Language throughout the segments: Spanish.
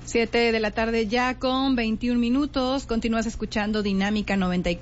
7 de la tarde ya con 21 minutos. Continúas escuchando Dinámica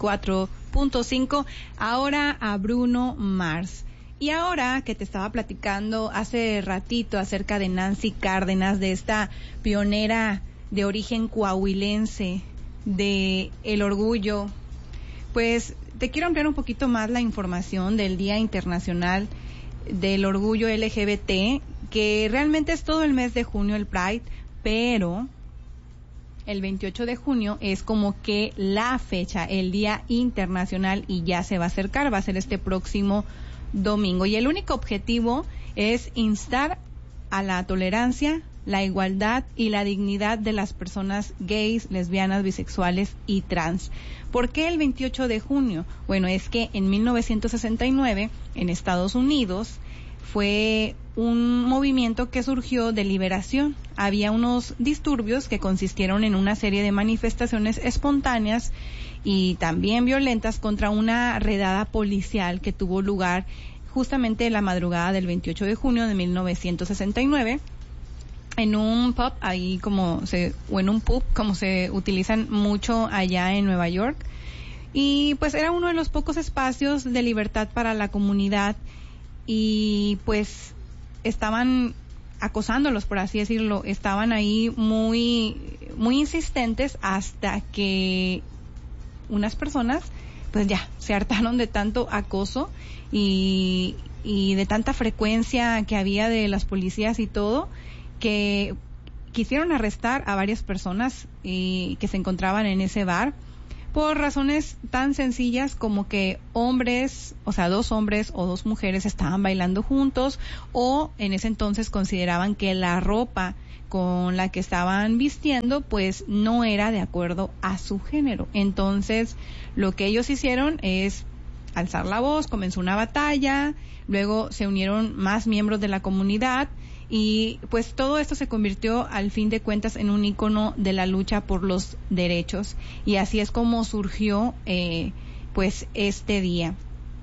94.5. Ahora a Bruno Mars. Y ahora que te estaba platicando hace ratito acerca de Nancy Cárdenas, de esta pionera de origen coahuilense, de el orgullo, pues te quiero ampliar un poquito más la información del Día Internacional del Orgullo LGBT, que realmente es todo el mes de junio el Pride, pero el 28 de junio es como que la fecha, el Día Internacional, y ya se va a acercar, va a ser este próximo domingo. Y el único objetivo es instar a la tolerancia, la igualdad y la dignidad de las personas gays, lesbianas, bisexuales y trans. ¿Por qué el 28 de junio? Bueno, es que en 1969, en Estados Unidos, fue un movimiento que surgió de liberación. Había unos disturbios que consistieron en una serie de manifestaciones espontáneas y también violentas contra una redada policial que tuvo lugar justamente la madrugada del 28 de junio de 1969 en un pub, o en un pub como se utilizan mucho allá en Nueva York. Y pues era uno de los pocos espacios de libertad para la comunidad, y pues estaban acosándolos, por así decirlo, estaban ahí muy insistentes hasta que unas personas pues ya se hartaron de tanto acoso y de tanta frecuencia que había de las policías y todo, que quisieron arrestar a varias personas que se encontraban en ese bar, por razones tan sencillas como que dos hombres o dos mujeres estaban bailando juntos, o en ese entonces consideraban que la ropa con la que estaban vistiendo pues no era de acuerdo a su género. Entonces lo que ellos hicieron es alzar la voz, comenzó una batalla, luego se unieron más miembros de la comunidad, y pues todo esto se convirtió al fin de cuentas en un ícono de la lucha por los derechos, y así es como surgió pues este día.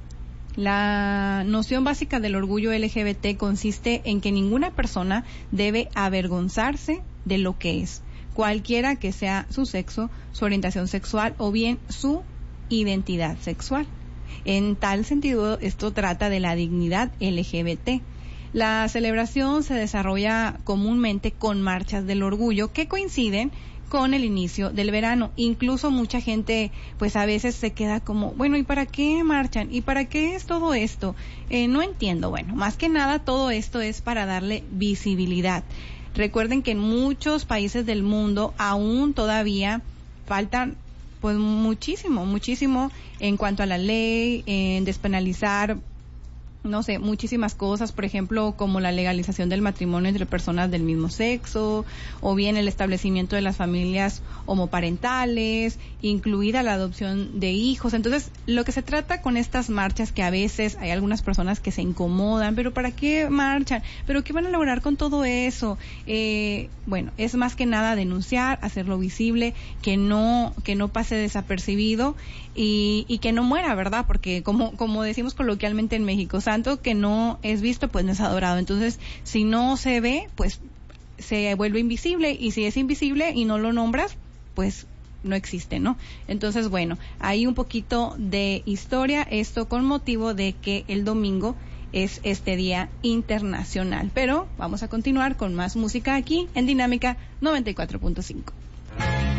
La noción básica del orgullo LGBT consiste en que ninguna persona debe avergonzarse de lo que es, cualquiera que sea su sexo, su orientación sexual o bien su identidad sexual. En tal sentido, esto trata de la dignidad LGBT. La celebración se desarrolla comúnmente con marchas del orgullo que coinciden con el inicio del verano. Incluso mucha gente pues a veces se queda como, bueno, ¿y para qué marchan? ¿Y para qué es todo esto? No entiendo. Bueno, más que nada todo esto es para darle visibilidad. Recuerden que en muchos países del mundo aún todavía faltan pues muchísimo en cuanto a la ley, en despenalizar, no sé, muchísimas cosas, por ejemplo, como la legalización del matrimonio entre personas del mismo sexo, o bien el establecimiento de las familias homoparentales, incluida la adopción de hijos. Entonces, lo que se trata con estas marchas, que a veces hay algunas personas que se incomodan, pero ¿para qué marchan? ¿Pero qué van a lograr con todo eso? Bueno, es más que nada denunciar, hacerlo visible, que no pase desapercibido, y que no muera, ¿verdad? Porque como decimos coloquialmente en México, santo que no es visto, pues no es adorado. Entonces, si no se ve, pues se vuelve invisible, y si es invisible y no lo nombras, pues no existe, ¿no? Entonces, bueno, hay un poquito de historia, esto con motivo de que el domingo es este Día Internacional. Pero vamos a continuar con más música aquí en Dinámica 94.5.